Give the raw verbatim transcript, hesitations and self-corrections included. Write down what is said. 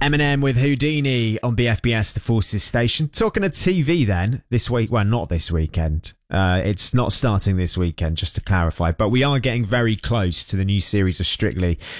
Eminem with Houdini on B F B S, the Forces Station. Talking of T V then, this week, well, not this weekend. Uh, it's not starting this weekend, just to clarify. But we are getting very close to the new series of Strictly